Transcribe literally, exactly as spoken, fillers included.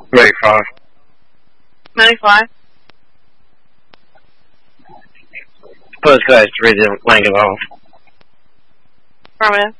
ninety-five. ninety-five. Those guys ready to blank it off. Affirmative.